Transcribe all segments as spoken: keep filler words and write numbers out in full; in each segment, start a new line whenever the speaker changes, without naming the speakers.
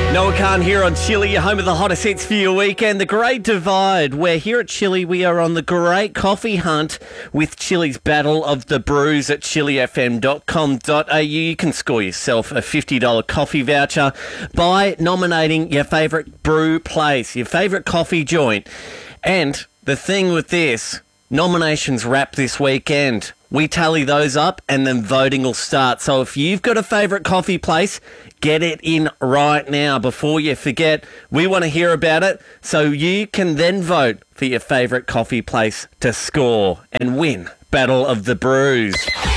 Noah Khan here on Chili, your home of the hottest hits for your weekend. The Great Divide, where here at Chili we are on the great coffee hunt with Chili's Battle of the Brews at chili f m dot com dot a u. You can score yourself a fifty dollars coffee voucher by nominating your favourite brew place, your favourite coffee joint. And the thing with this, nominations wrap this weekend. We tally those up and then voting will start. So if you've got a favourite coffee place, get it in right now before you forget. We want to hear about it so you can then vote for your favourite coffee place to score and win Battle of the Brews.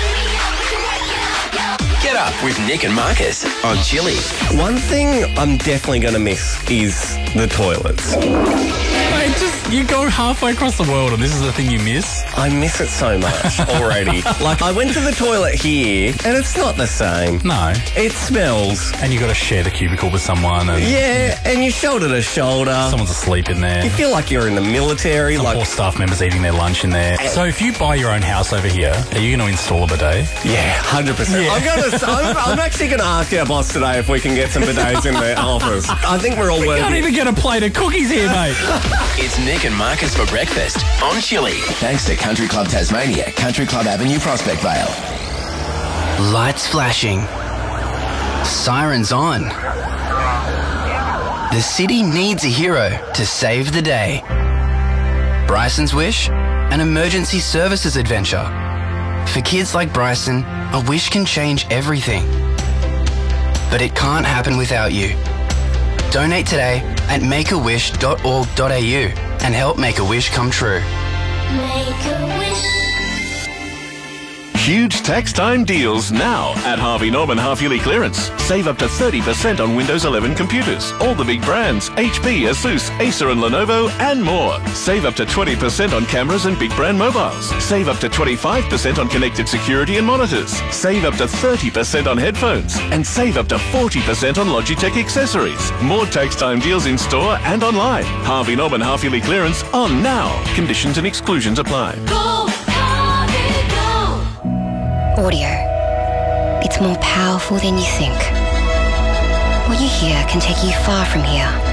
Get up with Nick and Marcus on Chili.
One thing I'm definitely going to miss is the toilets.
Mate, just, you go halfway across the world and this is the thing you miss?
I miss it so much already. Like, I went to the toilet here and it's not the same.
No.
It smells.
And you got to share the cubicle with someone. And
Yeah, and you're shoulder to shoulder.
someone's asleep in there.
You feel like you're in the military.
Some
like,
poor staff members eating their lunch in there. So if you buy your own house over here, are you going to install a bidet?
yeah, one hundred percent.
Yeah.
I'm, gonna, I'm, I'm actually going to ask our boss today if we can get some bidets in the office. I think we're all working.
Can't even get a plate of cookies here, mate.
It's Nick and Marcus for breakfast on Chili. Thanks to Country Club Tasmania, Country Club Avenue, Prospect Vale.
Lights flashing. Sirens on. The city needs a hero to save the day. Bryson's Wish, an emergency services adventure. For kids like Bryson, a wish can change everything. But it can't happen without you. Donate today at make a wish dot org dot a u and help make a wish come true.
Make a wish.
Huge tax time deals now at Harvey Norman Half Yearly Clearance. Save up to thirty percent on Windows eleven computers. All the big brands, H P, Asus, Acer and Lenovo and more. Save up to twenty percent on cameras and big brand mobiles. Save up to twenty-five percent on connected security and monitors. Save up to thirty percent on headphones. And save up to forty percent on Logitech accessories. More tax time deals in store and online. Harvey Norman Half Yearly Clearance on now. Conditions and exclusions apply.
Go, Harvey, go.
Audio. It's more powerful than you think. What you hear can take you far from here.